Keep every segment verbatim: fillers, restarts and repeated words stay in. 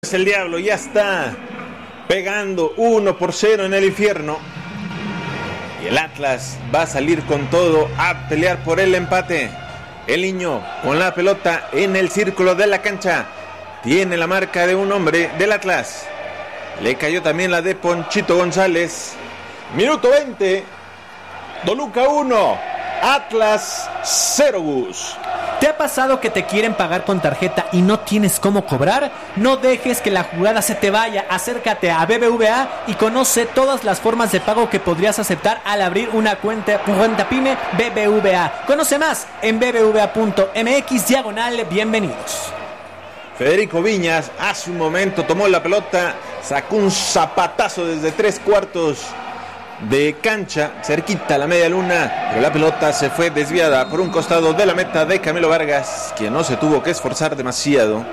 El Diablo ya está pegando uno por cero en el infierno y el Atlas va a salir con todo a pelear por el empate. El niño con la pelota en el círculo de la cancha tiene la marca de un hombre del Atlas. Le cayó también la de Ponchito González. Minuto veinte, Toluca uno, Atlas cero. Gus. ¿Te ha pasado que te quieren pagar con tarjeta y no tienes cómo cobrar? No dejes que la jugada se te vaya. Acércate a B B V A y conoce todas las formas de pago que podrías aceptar al abrir una cuenta, cuenta PYME B B V A. Conoce más en bbva.mx diagonal bienvenidos. Federico Viñas hace un momento tomó la pelota, sacó un zapatazo desde tres cuartos de cancha, cerquita a la media luna, pero la pelota se fue desviada por un costado de la meta de Camilo Vargas, quien no se tuvo que esforzar demasiado.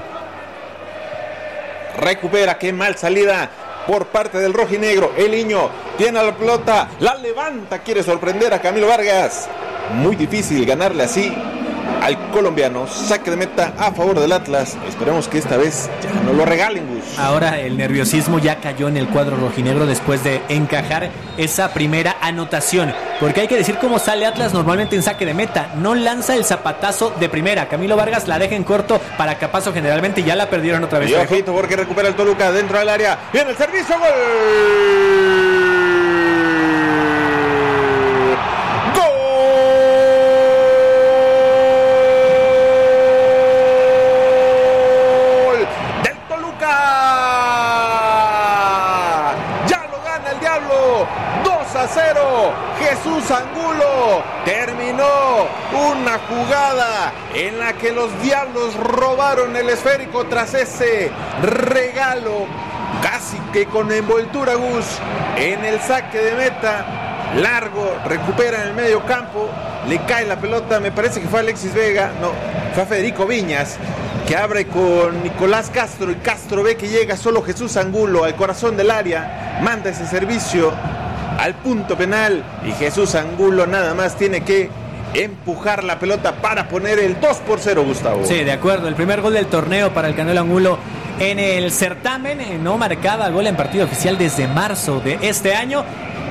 Recupera, qué mal salida por parte del rojinegro. El niño tiene la pelota, la levanta, quiere sorprender a Camilo Vargas. Muy difícil ganarle así al colombiano. Saque de meta a favor del Atlas. Esperemos que esta vez ya no lo regalen, Gus. Ahora el nerviosismo ya cayó en el cuadro rojinegro después de encajar esa primera anotación, porque hay que decir cómo sale Atlas normalmente en saque de meta. No lanza el zapatazo de primera. Camilo Vargas la deja en corto para Capazo, generalmente ya la perdieron otra vez. Y ojito porque recupera el Toluca dentro del área. Viene el servicio, gol. Jesús Angulo terminó una jugada en la que los Diablos robaron el esférico tras ese regalo casi que con envoltura, Gus, en el saque de meta. Largo, recupera en el medio campo, le cae la pelota, me parece que fue Alexis Vega, no, fue Federico Viñas, que abre con Nicolás Castro, y Castro ve que llega solo Jesús Angulo al corazón del área, manda ese servicio al punto penal y Jesús Angulo nada más tiene que empujar la pelota para poner el dos por cero, Gustavo. Sí, de acuerdo, el primer gol del torneo para el Canelo Angulo en el certamen. No marcaba gol en partido oficial desde marzo de este año.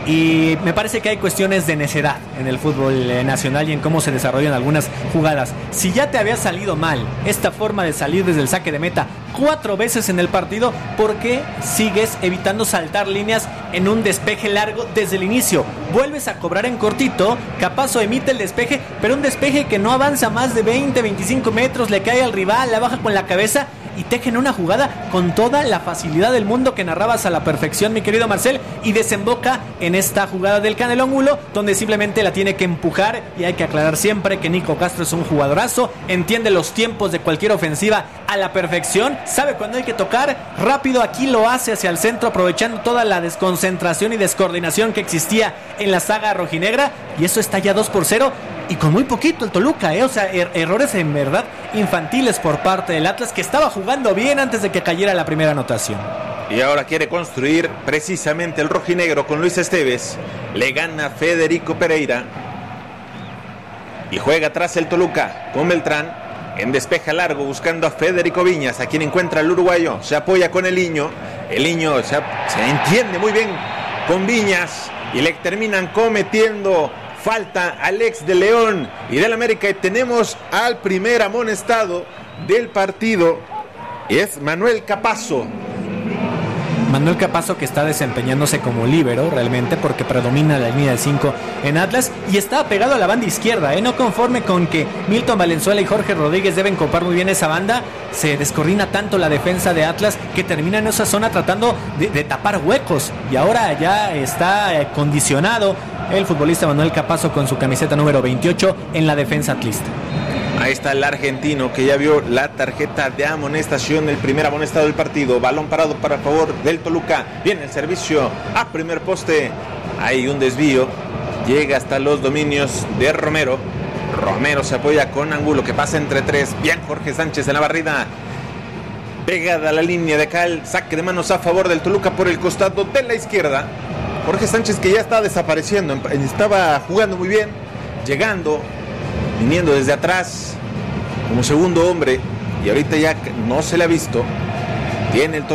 Y me parece que hay cuestiones de necedad en el fútbol nacional y en cómo se desarrollan algunas jugadas. Si ya te había salido mal esta forma de salir desde el saque de meta cuatro veces en el partido, ¿por qué sigues evitando saltar líneas en un despeje largo desde el inicio? Vuelves a cobrar en cortito, Capazo emite el despeje, pero un despeje que no avanza más de veinte, veinticinco metros, le cae al rival, la baja con la cabeza y tejen una jugada con toda la facilidad del mundo que narrabas a la perfección, mi querido Marcel, y desemboca en esta jugada del Canelo Angulo, donde simplemente la tiene que empujar. Y hay que aclarar siempre que Nico Castro es un jugadorazo, entiende los tiempos de cualquier ofensiva a la perfección, sabe cuándo hay que tocar rápido, aquí lo hace hacia el centro, aprovechando toda la desconcentración y descoordinación que existía en la saga rojinegra, y eso está ya dos por cero. Y con muy poquito el Toluca, ¿eh? O sea, er- errores en verdad infantiles por parte del Atlas, que estaba jugando bien antes de que cayera la primera anotación. Y ahora quiere construir precisamente el rojinegro con Luis Esteves. Le gana Federico Pereira. Y juega atrás el Toluca con Beltrán. En despeja largo buscando a Federico Viñas, a quien encuentra el uruguayo. Se apoya con el niño. El niño se, se entiende muy bien con Viñas. Y le terminan cometiendo falta al ex de León y del América, y tenemos al primer amonestado del partido, es Manuel Capazo. Manuel Capazo, que está desempeñándose como líbero realmente, porque predomina la línea de cinco en Atlas y está pegado a la banda izquierda, ¿eh? No conforme con que Milton Valenzuela y Jorge Rodríguez deben copar muy bien esa banda, se descoordina tanto la defensa de Atlas que termina en esa zona tratando de, de tapar huecos, y ahora ya está eh, condicionado el futbolista Manuel Capazo con su camiseta número veintiocho en la defensa atlista. Ahí está el argentino que ya vio la tarjeta de amonestación, el primer amonestado del partido. Balón parado para favor del Toluca. Viene el servicio a primer poste. Hay un desvío. Llega hasta los dominios de Romero. Romero se apoya con Angulo, que pasa entre tres. Bien Jorge Sánchez en la barrida. Pegada a la línea de cal. Saque de manos a favor del Toluca por el costado de la izquierda. Jorge Sánchez, que ya está desapareciendo. Estaba jugando muy bien. Llegando. Viniendo desde atrás como segundo hombre, y ahorita ya no se le ha visto. Tiene el